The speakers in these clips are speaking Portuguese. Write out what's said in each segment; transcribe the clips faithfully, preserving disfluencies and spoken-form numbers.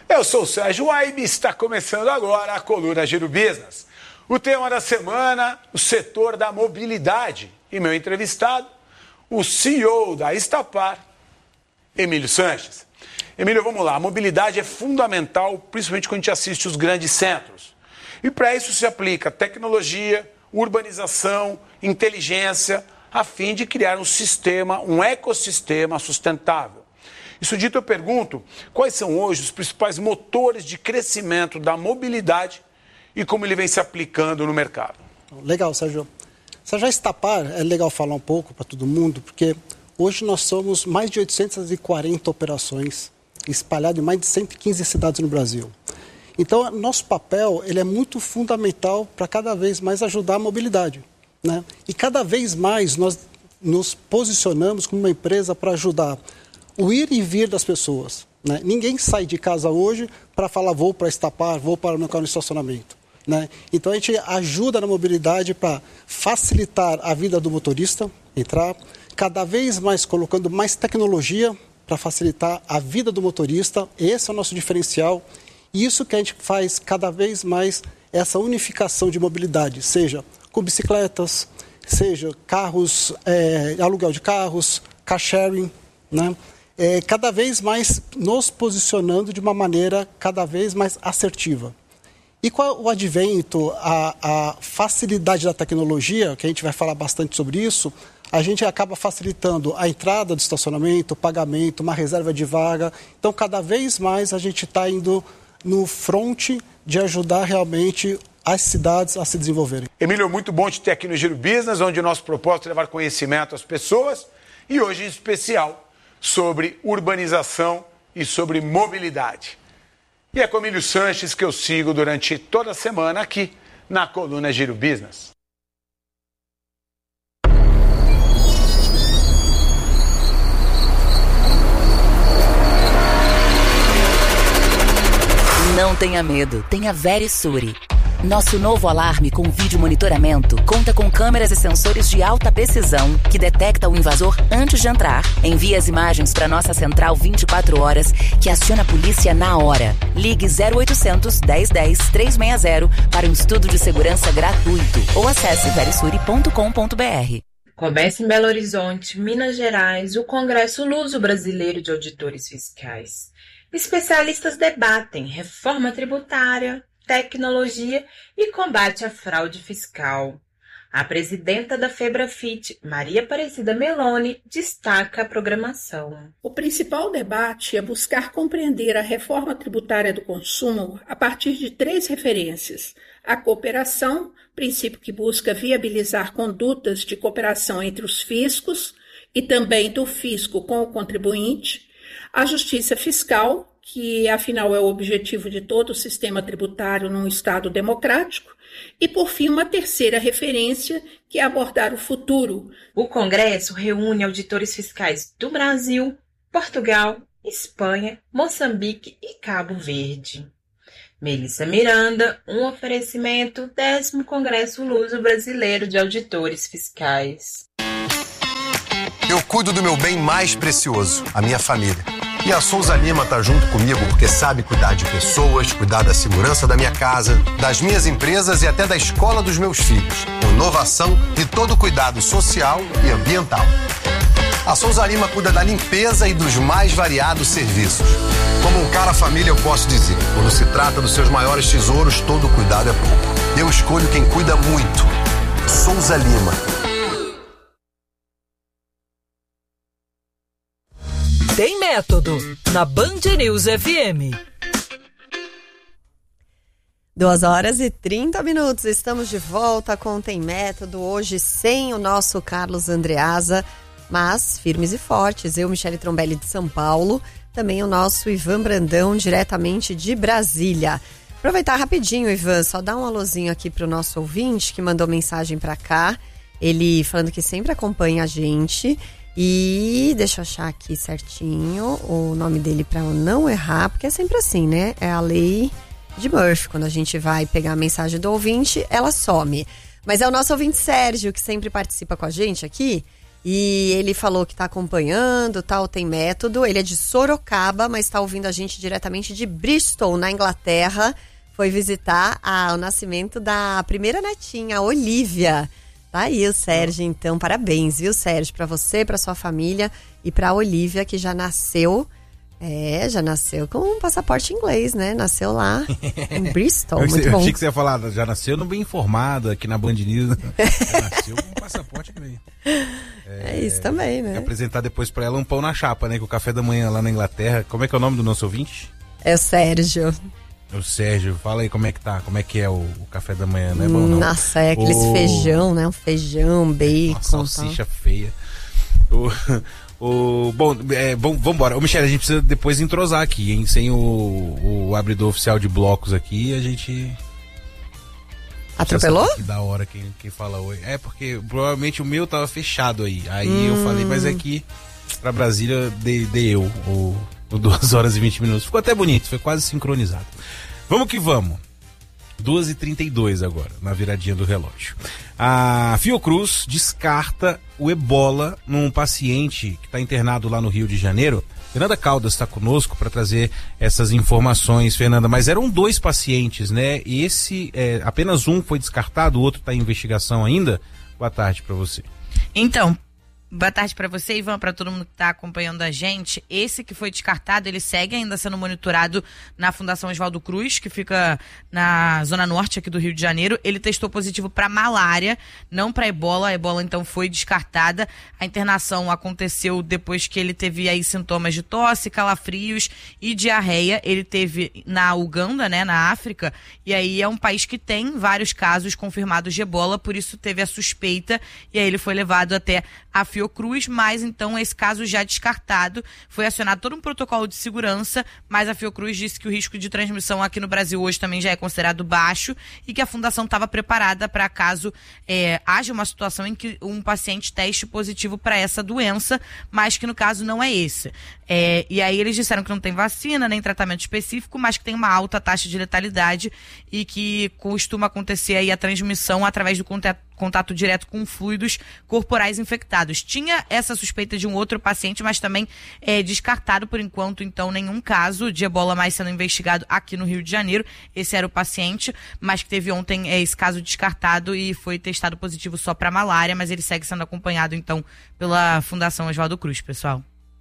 Eu sou o Sérgio Waibe e está começando agora a coluna Giro Business. O tema da semana, o setor da mobilidade. E meu entrevistado, o C E O da Estapar, Emílio Sanches. Emílio, vamos lá. A mobilidade é fundamental, principalmente quando a gente assiste os grandes centros. E para isso se aplica tecnologia, urbanização, inteligência, a fim de criar um sistema, um ecossistema sustentável. Isso dito, eu pergunto, quais são hoje os principais motores de crescimento da mobilidade e como ele vem se aplicando no mercado? Legal, Sérgio. Sérgio, a Estapar, é legal falar um pouco para todo mundo, porque hoje nós somos mais de oitocentas e quarenta operações espalhadas em mais de cento e quinze cidades no Brasil. Então, nosso papel ele é muito fundamental para cada vez mais ajudar a mobilidade, né? E cada vez mais nós nos posicionamos como uma empresa para ajudar o ir e vir das pessoas, né? Ninguém sai de casa hoje para falar vou para Estapar, vou para o meu carro no estacionamento, né? Então a gente ajuda na mobilidade para facilitar a vida do motorista, entrar cada vez mais colocando mais tecnologia para facilitar a vida do motorista. Esse é o nosso diferencial. E isso que a gente faz cada vez mais, essa unificação de mobilidade, seja com bicicletas, seja carros, é, aluguel de carros, car sharing, né? É, cada vez mais nos posicionando de uma maneira cada vez mais assertiva. E com o advento, a, a facilidade da tecnologia, que a gente vai falar bastante sobre isso, a gente acaba facilitando a entrada do estacionamento, o pagamento, uma reserva de vaga. Então, cada vez mais a gente está indo no front de ajudar realmente as cidades a se desenvolverem. Emílio, muito bom te ter aqui no Giro Business, onde o nosso propósito é levar conhecimento às pessoas e hoje em especial sobre urbanização e sobre mobilidade. E é com Emílio Sanches que eu sigo durante toda a semana aqui na coluna Giro Business. Não tenha medo, tenha Verisure. Nosso novo alarme com vídeo monitoramento conta com câmeras e sensores de alta precisão que detecta o invasor antes de entrar, envia as imagens para nossa central vinte e quatro horas, que aciona a polícia na hora. Ligue zero oitocentos, dez dez, trezentos e sessenta para um estudo de segurança gratuito ou acesse verisure ponto com ponto br. Começa em Belo Horizonte, Minas Gerais, o Congresso Luso-Brasileiro de Auditores Fiscais. Especialistas debatem reforma tributária, tecnologia e combate à fraude fiscal. A presidenta da FEBRAFIT, Maria Aparecida Meloni, destaca a programação. O principal debate é buscar compreender a reforma tributária do consumo a partir de três referências: a cooperação, princípio que busca viabilizar condutas de cooperação entre os fiscos e também do fisco com o contribuinte; a justiça fiscal, que afinal é o objetivo de todo o sistema tributário num Estado democrático; e, por fim, uma terceira referência, que é abordar o futuro. O Congresso reúne auditores fiscais do Brasil, Portugal, Espanha, Moçambique e Cabo Verde. Melissa Miranda, um oferecimento, décimo Congresso Luso-Brasileiro de Auditores Fiscais. Eu cuido do meu bem mais precioso, a minha família. E a Souza Lima está junto comigo porque sabe cuidar de pessoas, cuidar da segurança da minha casa, das minhas empresas e até da escola dos meus filhos. Com inovação e todo cuidado social e ambiental. A Souza Lima cuida da limpeza e dos mais variados serviços. Como um cara família, eu posso dizer, quando se trata dos seus maiores tesouros, todo cuidado é pouco. Eu escolho quem cuida muito. Souza Lima. Tem Método, na Band News F M. Duas horas e trinta minutos, estamos de volta com Tem Método, hoje sem o nosso Carlos Andreasa, mas firmes e fortes, eu, Michele Trombelli de São Paulo, também o nosso Ivan Brandão, diretamente de Brasília. Aproveitar rapidinho, Ivan, só dar um alôzinho aqui pro nosso ouvinte, que mandou mensagem pra cá, ele falando que sempre acompanha a gente. E deixa eu achar aqui certinho o nome dele para eu não errar, porque é sempre assim, né? É a lei de Murphy. Quando a gente vai pegar a mensagem do ouvinte, ela some. Mas é o nosso ouvinte Sérgio, que sempre participa com a gente aqui. E ele falou que está acompanhando, tal, tem método. Ele é de Sorocaba, mas está ouvindo a gente diretamente de Bristol, na Inglaterra. Foi visitar a, o nascimento da primeira netinha, a Olivia. Tá aí o Sérgio, então. Parabéns, viu, Sérgio? Para você, para sua família e para a Olivia, que já nasceu... É, já nasceu com um passaporte inglês, né? Nasceu lá em Bristol, eu, muito eu bom. achei que você ia falar, já nasceu no Bem Informado, aqui na Band News. Já nasceu com um passaporte inglês. É, é isso também, né? Apresentar depois pra ela um pão na chapa, né? Que o café da manhã lá na Inglaterra. Como é que é o nome do nosso ouvinte? É o Sérgio. O Sérgio, fala aí como é que tá, como é que é o, o café da manhã, não é bom não? Nossa, é aqueles o... feijão, né? Um feijão, bacon. Uma salsicha tal. feia. O... O, bom, é, bom, vambora. Ô, Michele, a gente precisa depois entrosar aqui, hein? Sem o, o abridor oficial de blocos aqui, a gente... Atropelou? Que da hora quem, quem fala oi. É, porque provavelmente o meu tava fechado aí. Aí hum. eu falei, mas aqui pra Brasília dei, dei eu o, o duas horas e vinte minutos. Ficou até bonito, foi quase sincronizado. Vamos que vamos. duas e trinta e dois agora, na viradinha do relógio. A Fiocruz descarta o ebola num paciente que está internado lá no Rio de Janeiro. Fernanda Caldas está conosco para trazer essas informações, Fernanda. Mas eram dois pacientes, né? E esse, é, apenas um foi descartado, o outro está em investigação ainda. Boa tarde para você. Então, boa tarde para você, Ivan, para todo mundo que está acompanhando a gente. Esse que foi descartado, ele segue ainda sendo monitorado na Fundação Oswaldo Cruz, que fica na zona norte aqui do Rio de Janeiro. Ele testou positivo para malária, não para ebola. A ebola, então, foi descartada. A internação aconteceu depois que ele teve aí sintomas de tosse, calafrios e diarreia. Ele teve na Uganda, né, na África, e aí é um país que tem vários casos confirmados de ebola, por isso teve a suspeita, e aí ele foi levado até a Fiocruz, mas então esse caso já descartado, foi acionado todo um protocolo de segurança, mas a Fiocruz disse que o risco de transmissão aqui no Brasil hoje também já é considerado baixo e que a fundação estava preparada para caso é, haja uma situação em que um paciente teste positivo para essa doença, mas que no caso não é esse. É, e aí eles disseram que não tem vacina, nem tratamento específico, mas que tem uma alta taxa de letalidade e que costuma acontecer aí a transmissão através do contato contato direto com fluidos corporais infectados. Tinha essa suspeita de um outro paciente, mas também é descartado por enquanto, então, nenhum caso de ebola mais sendo investigado aqui no Rio de Janeiro. Esse era o paciente, mas que teve ontem é, esse caso descartado e foi testado positivo só para malária, mas ele segue sendo acompanhado, então, pela Fundação Oswaldo Cruz, pessoal.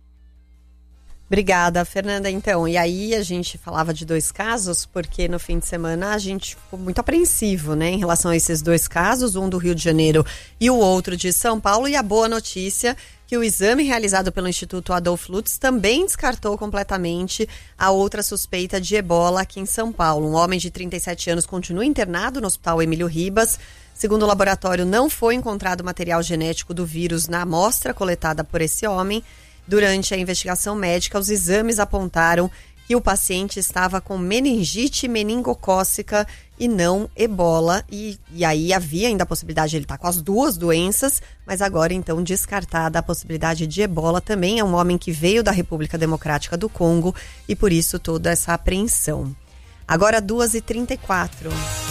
Obrigada, Fernanda. Então, e aí a gente falava de dois casos, porque no fim de semana a gente ficou muito apreensivo, né, em relação a esses dois casos, um do Rio de Janeiro e o outro de São Paulo, e a boa notícia que o exame realizado pelo Instituto Adolf Lutz também descartou completamente a outra suspeita de ebola aqui em São Paulo. Um homem de trinta e sete anos continua internado no Hospital Emílio Ribas. Segundo o laboratório, não foi encontrado material genético do vírus na amostra coletada por esse homem. Durante a investigação médica, os exames apontaram que o paciente estava com meningite meningocócica e não ebola. E, e aí havia ainda a possibilidade de ele estar com as duas doenças, mas agora então descartada a possibilidade de ebola. Também é um homem que veio da República Democrática do Congo e por isso toda essa apreensão. Agora duas e trinta e quatro.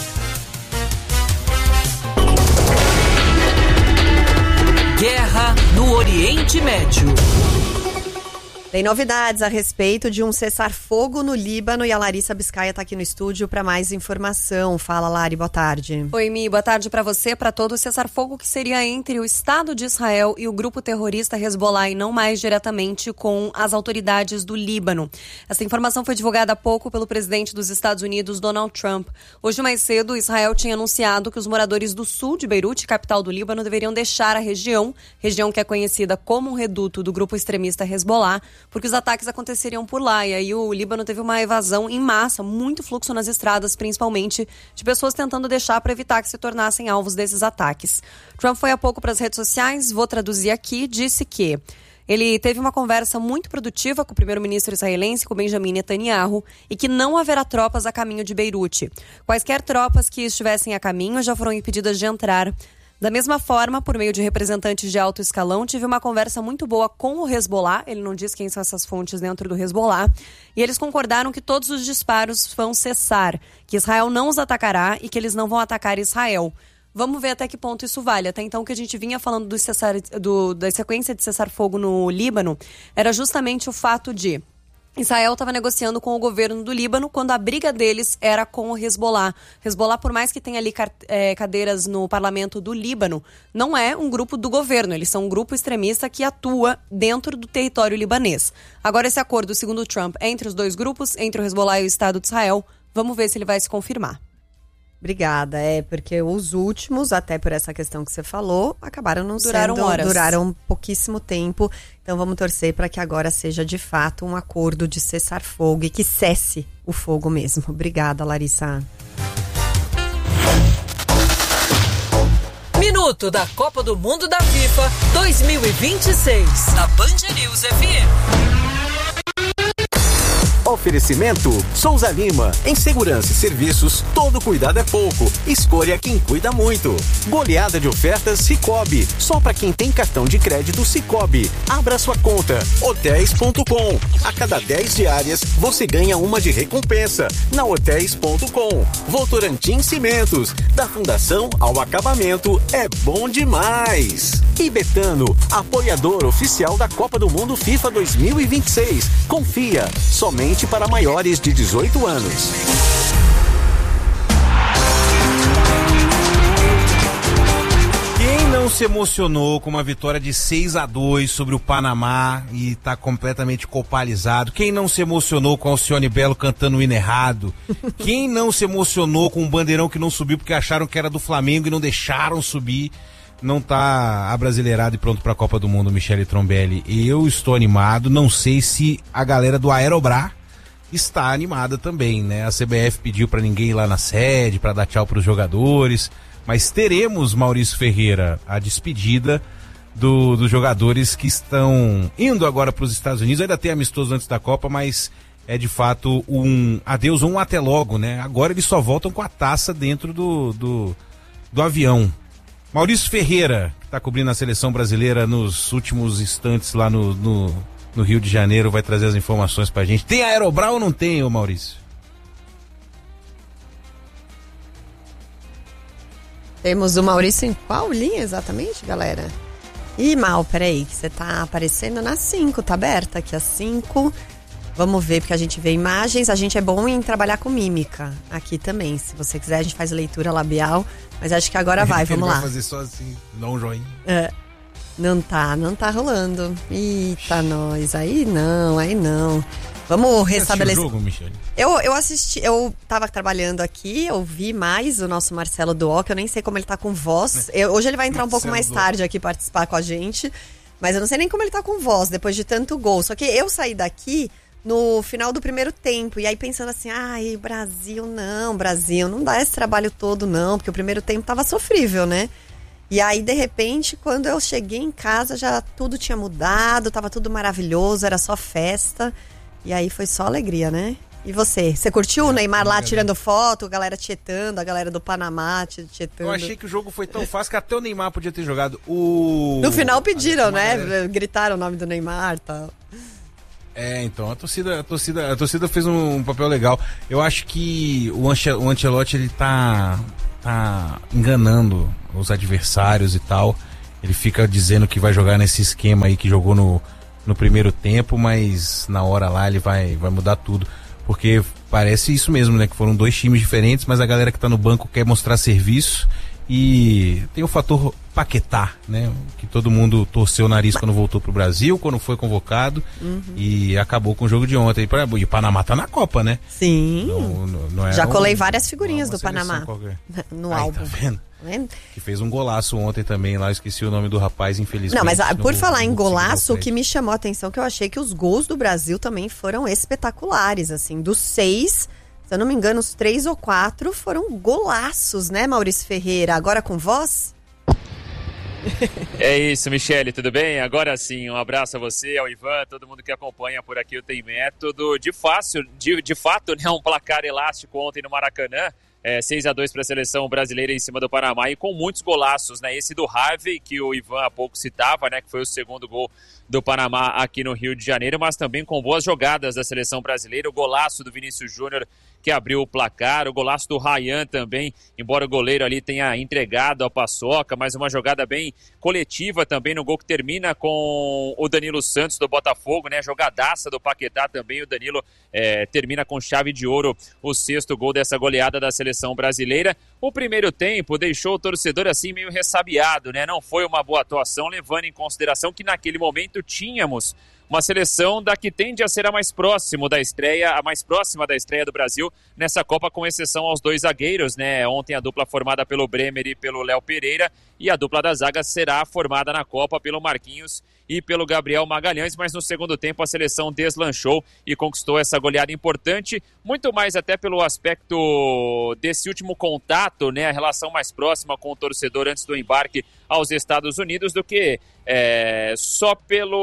Guerra no Oriente Médio. Tem novidades a respeito de um cessar-fogo no Líbano e a Larissa Biscaia está aqui no estúdio para mais informação. Fala, Lari, boa tarde. Oi, Mi, boa tarde para você, para todo o cessar-fogo que seria entre o Estado de Israel e o grupo terrorista Hezbollah e não mais diretamente com as autoridades do Líbano. Essa informação foi divulgada há pouco pelo presidente dos Estados Unidos, Donald Trump. Hoje mais cedo, Israel tinha anunciado que os moradores do sul de Beirute, capital do Líbano, deveriam deixar a região, região que é conhecida como um reduto do grupo extremista Hezbollah, porque os ataques aconteceriam por lá. E aí o Líbano teve uma evasão em massa, muito fluxo nas estradas, principalmente de pessoas tentando deixar para evitar que se tornassem alvos desses ataques. Trump foi há pouco para as redes sociais, vou traduzir aqui, disse que ele teve uma conversa muito produtiva com o primeiro-ministro israelense, com Benjamin Netanyahu, e que não haverá tropas a caminho de Beirute. Quaisquer tropas que estivessem a caminho já foram impedidas de entrar. Da mesma forma, por meio de representantes de alto escalão, tive uma conversa muito boa com o Hezbollah. Ele não diz quem são essas fontes dentro do Hezbollah. E eles concordaram que todos os disparos vão cessar, que Israel não os atacará e que eles não vão atacar Israel. Vamos ver até que ponto isso vale. Até então, o que a gente vinha falando do cessar, do, da sequência de cessar-fogo no Líbano era justamente o fato de Israel estava negociando com o governo do Líbano quando a briga deles era com o Hezbollah. Hezbollah, por mais que tenha ali é, cadeiras no parlamento do Líbano, não é um grupo do governo. Eles são um grupo extremista que atua dentro do território libanês. Agora, esse acordo, segundo Trump, é entre os dois grupos, entre o Hezbollah e o Estado de Israel, vamos ver se ele vai se confirmar. Obrigada, é porque os últimos, até por essa questão que você falou, acabaram não duraram sendo, horas. duraram pouquíssimo tempo. Então vamos torcer para que agora seja de fato um acordo de cessar fogo e que cesse o fogo mesmo. Obrigada, Larissa. Minuto da Copa do Mundo da FIFA dois mil e vinte e seis, na Band News F M. Oferecimento Souza Lima. Em segurança e serviços, todo cuidado é pouco. Escolha quem cuida muito. Goleada de ofertas Sicoob. Só para quem tem cartão de crédito Sicoob. Abra sua conta. hotéis ponto com. A cada dez diárias, você ganha uma de recompensa. Na hotéis ponto com. Votorantim Cimentos. Da fundação ao acabamento, é bom demais. E Betano, apoiador oficial da Copa do Mundo FIFA dois mil e vinte e seis. Confia, somente para maiores de dezoito anos. Quem não se emocionou com uma vitória de seis a dois sobre o Panamá e está completamente copalizado? Quem não se emocionou com Alcione Belo cantando o hino errado? Quem não se emocionou com um bandeirão que não subiu porque acharam que era do Flamengo e não deixaram subir? Não tá abrasileirado e pronto para a Copa do Mundo, Michele Trombelli. Eu estou animado, não sei se a galera do Aerobras está animada também, né? A C B F pediu para ninguém ir lá na sede, para dar tchau para os jogadores, mas teremos, Maurício Ferreira, a despedida do, dos jogadores que estão indo agora para os Estados Unidos. Ainda tem amistoso antes da Copa, mas é de fato um adeus ou um até logo, né? Agora eles só voltam com a taça dentro do, do, do avião. Maurício Ferreira, que está cobrindo a seleção brasileira nos últimos instantes lá no, no, no Rio de Janeiro, vai trazer as informações pra gente. Tem Aerobras ou não tem, ô Maurício? Temos o Maurício em qual linha exatamente, galera? Ih, Mal, peraí, que você tá aparecendo na cinco, tá aberta aqui a cinco. Vamos ver, porque a gente vê imagens, a gente é bom em trabalhar com mímica aqui também. Se você quiser, a gente faz leitura labial, mas acho que agora vai, vamos lá. Vai fazer só assim, dá um joinha. É, não tá, não tá rolando. Eita, nós, aí não, aí não. Vamos restabelecer. Você assistiu o jogo, Michele? Eu, eu assisti, eu tava trabalhando aqui, eu vi mais o nosso Marcelo Duó, que eu nem sei como ele tá com voz. Eu, hoje ele vai entrar um pouco mais tarde aqui participar com a gente, mas eu não sei nem como ele tá com voz depois de tanto gol. Só que eu saí daqui no final do primeiro tempo, e aí pensando assim, ai, Brasil, não, Brasil, não dá esse trabalho todo não, porque o primeiro tempo tava sofrível, né? E aí, de repente, quando eu cheguei em casa, já tudo tinha mudado, tava tudo maravilhoso, era só festa, e aí foi só alegria, né? E você? Você curtiu o Neymar lá tirando foto, a galera tietando, a galera do Panamá tietando? Eu achei que o jogo foi tão fácil que até o Neymar podia ter jogado. O... No final pediram, né? Gritaram o nome do Neymar e tal. É, então, a torcida, a torcida, a torcida fez um, um papel legal. Eu acho que o, Anche, o Ancelotti, ele tá, tá enganando os adversários e tal. Ele fica dizendo que vai jogar nesse esquema aí que jogou no, no primeiro tempo, mas na hora lá ele vai, vai mudar tudo. Porque parece isso mesmo, né? Que foram dois times diferentes, mas a galera que tá no banco quer mostrar serviço. E tem o fator Paquetá, né? Que todo mundo torceu o nariz quando voltou pro Brasil, quando foi convocado, uhum. E acabou com o jogo de ontem. E o Panamá tá na Copa, né? Sim. Não, não, não é Já um, colei várias figurinhas do Panamá qualquer. no Ai, álbum. Tá vendo? Tá vendo? Que fez um golaço ontem também lá, esqueci o nome do rapaz, infelizmente. Não, mas a, por não, falar não em golaço, o que me chamou a atenção, que eu achei que os gols do Brasil também foram espetaculares, assim, dos seis, se eu não me engano, os três ou quatro foram golaços, né, Maurício Ferreira? Agora com voz? É isso, Michele, tudo bem? Agora sim, um abraço a você, ao Ivan, todo mundo que acompanha por aqui o Tem Método. De, fácil, de, de fato, né, um placar elástico ontem no Maracanã, é, seis a dois para a seleção brasileira em cima do Panamá e com muitos golaços, né? Esse do Harvey, que o Ivan há pouco citava, né, que foi o segundo gol do Panamá aqui no Rio de Janeiro, mas também com boas jogadas da seleção brasileira, o golaço do Vinícius Júnior que abriu o placar, o golaço do Ryan também, embora o goleiro ali tenha entregado a paçoca, mas uma jogada bem coletiva também no gol que termina com o Danilo Santos do Botafogo, né? Jogadaça do Paquetá também, o Danilo é, termina com chave de ouro o sexto gol dessa goleada da seleção brasileira. O primeiro tempo deixou o torcedor assim meio ressabiado, né? Não foi uma boa atuação, levando em consideração que naquele momento tínhamos uma seleção da que tende a ser a mais próxima da estreia, a mais próxima da estreia do Brasil nessa Copa, com exceção aos dois zagueiros, né? Ontem a dupla formada pelo Bremer e pelo Léo Pereira, e a dupla da zaga será formada na Copa pelo Marquinhos e pelo Gabriel Magalhães, mas no segundo tempo a seleção deslanchou e conquistou essa goleada importante, muito mais até pelo aspecto desse último contato, né, a relação mais próxima com o torcedor antes do embarque aos Estados Unidos, do que é, só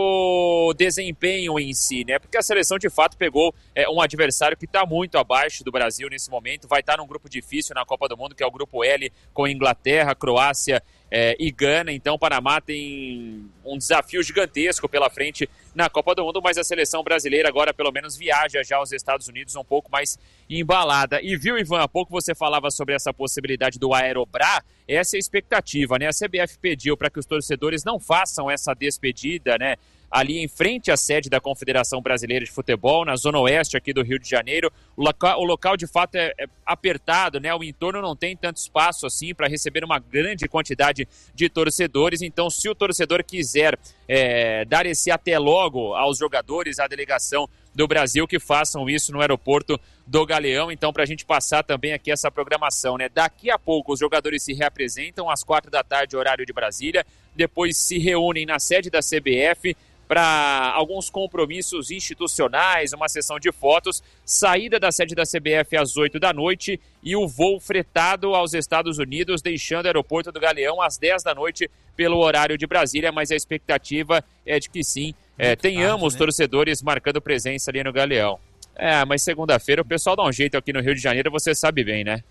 pelo desempenho em si, né, porque a seleção de fato pegou é, um adversário que está muito abaixo do Brasil nesse momento, vai estar num grupo difícil na Copa do Mundo, que é o grupo L, com Inglaterra, Croácia É, e Gana. Então o Panamá tem um desafio gigantesco pela frente na Copa do Mundo, mas a seleção brasileira agora pelo menos viaja já aos Estados Unidos um pouco mais embalada. E viu, Ivan, há pouco você falava sobre essa possibilidade do Aerobrá, essa é a expectativa, né? A C B F pediu para que os torcedores não façam essa despedida, né, ali em frente à sede da Confederação Brasileira de Futebol, na zona oeste aqui do Rio de Janeiro. O local, o local de fato é, é apertado, né? O entorno não tem tanto espaço assim para receber uma grande quantidade de torcedores. Então, se o torcedor quiser é, dar esse até logo aos jogadores, à delegação do Brasil, que façam isso no aeroporto do Galeão. Então, para a gente passar também aqui essa programação, né? Daqui a pouco os jogadores se reapresentam às quatro da tarde, horário de Brasília. Depois se reúnem na sede da C B F para alguns compromissos institucionais, uma sessão de fotos, saída da sede da C B F às oito da noite e o voo fretado aos Estados Unidos, deixando o aeroporto do Galeão às dez da noite pelo horário de Brasília, mas a expectativa é de que sim, é, tenhamos tarde, né? torcedores marcando presença ali no Galeão. É, mas segunda-feira o pessoal dá um jeito aqui no Rio de Janeiro, você sabe bem, né?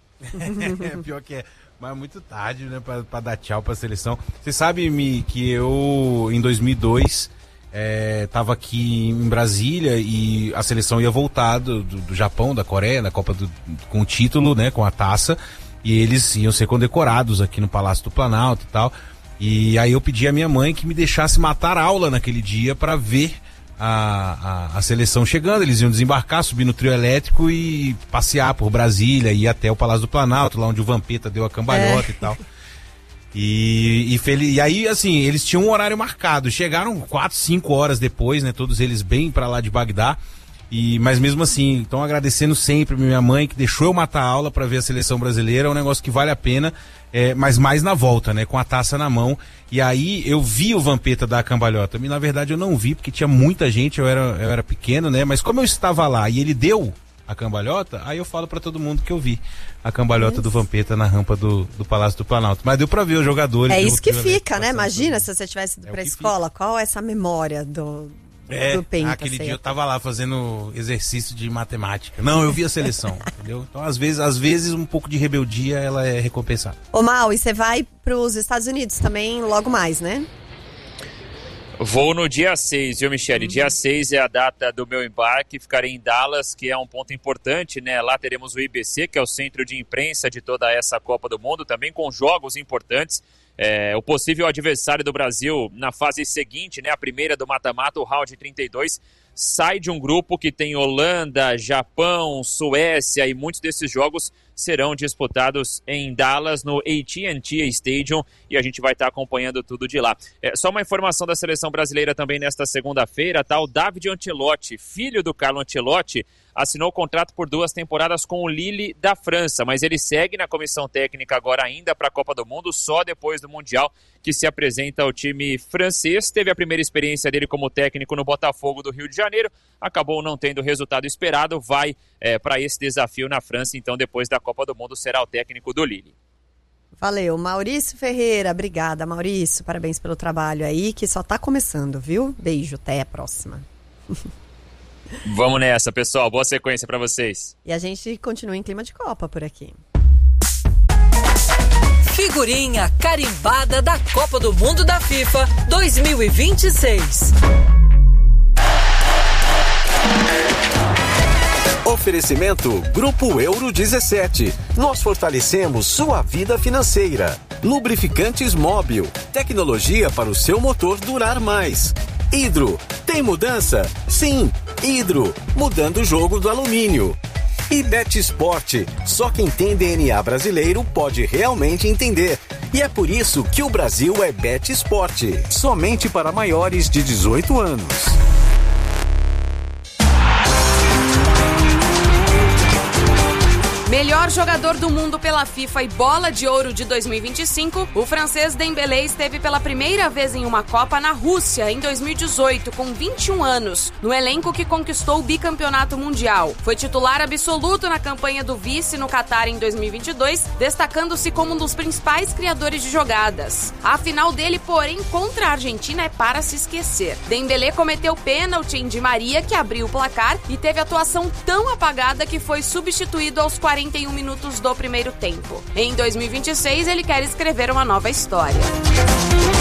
É, pior que é. Mas é muito tarde, né, pra, pra dar tchau pra seleção. Você sabe, Mi, que eu, em dois mil e dois, é, tava aqui em Brasília e a seleção ia voltar do, do, do Japão, da Coreia, na Copa do, com o título, né, com a taça, e eles iam ser condecorados aqui no Palácio do Planalto e tal. E aí eu pedi à minha mãe que me deixasse matar aula naquele dia pra ver A, a, a seleção chegando. Eles iam desembarcar, subir no trio elétrico e passear por Brasília, ir até o Palácio do Planalto, lá onde o Vampeta deu a cambalhota é. e tal. E, e, fel- e aí, assim, eles tinham um horário marcado. Chegaram quatro, cinco horas depois, né? Todos eles bem pra lá de Bagdá. E, mas mesmo assim, estão agradecendo sempre minha mãe, que deixou eu matar a aula para ver a seleção brasileira. É um negócio que vale a pena, é, mas mais na volta, né? Com a taça na mão. E aí eu vi o Vampeta dar a cambalhota. E, na verdade eu não vi, porque tinha muita gente, eu era, eu era pequeno, né? Mas como eu estava lá e ele deu a cambalhota, aí eu falo para todo mundo que eu vi a cambalhota isso. do Vampeta na rampa do, do Palácio do Planalto. Mas deu para ver os jogadores. É isso que fica, né? Imagina se você tivesse ido é pra escola, fica. Qual é essa memória do... É, Penta, aquele dia eu tava lá fazendo exercício de matemática. Não, eu vi a seleção, entendeu? Então, às vezes, às vezes, um pouco de rebeldia, ela é recompensada. Ô, Mal, e você vai pros Estados Unidos também logo mais, né? Vou no dia seis, viu, Michele? Uhum. Dia seis é a data do meu embarque, ficarei em Dallas, que é um ponto importante, né? Lá teremos o I B C, que é o centro de imprensa de toda essa Copa do Mundo, também com jogos importantes. É, o possível adversário do Brasil na fase seguinte, né, a primeira do mata-mata, o round trinta e dois, sai de um grupo que tem Holanda, Japão, Suécia, e muitos desses jogos serão disputados em Dallas, no A T and T Stadium, e a gente vai estar acompanhando tudo de lá. É, só uma informação da seleção brasileira também nesta segunda-feira, tá? O David Ancelotti, filho do Carlo Ancelotti, assinou contrato por duas temporadas com o Lille da França, mas ele segue na comissão técnica agora ainda para a Copa do Mundo, só depois do Mundial que se apresenta ao time francês. Teve a primeira experiência dele como técnico no Botafogo do Rio de Janeiro, acabou não tendo o resultado esperado, vai é, para esse desafio na França, então depois da Copa do Mundo será o técnico do Lille. Valeu, Maurício Ferreira, obrigada, Maurício, parabéns pelo trabalho aí, que só tá começando, viu? Beijo, até a próxima. Vamos nessa, pessoal. Boa sequência para vocês. E a gente continua em clima de Copa por aqui. Figura figurinha carimbada da Copa do Mundo da FIFA dois mil e vinte e seis. Oferecimento Grupo Euro dezessete. Nós fortalecemos sua vida financeira. Lubrificantes Móbil. Tecnologia para o seu motor durar mais. Hidro. Tem mudança? Sim. Hidro. Mudando o jogo do alumínio. E Bet Sport. Só quem tem D N A brasileiro pode realmente entender. E é por isso que o Brasil é Bet Sport. Somente para maiores de dezoito anos. Melhor jogador do mundo pela FIFA e Bola de Ouro de dois mil e vinte e cinco, o francês Dembélé esteve pela primeira vez em uma Copa na Rússia em dois mil e dezoito, com vinte e um anos, no elenco que conquistou o bicampeonato mundial. Foi titular absoluto na campanha do vice no Catar em dois mil e vinte e dois, destacando-se como um dos principais criadores de jogadas. A final dele, porém, contra a Argentina é para se esquecer. Dembélé cometeu pênalti em Di Maria, que abriu o placar, e teve atuação tão apagada que foi substituído aos quarenta e um minutos do primeiro tempo. Em dois mil e vinte e seis, ele quer escrever uma nova história.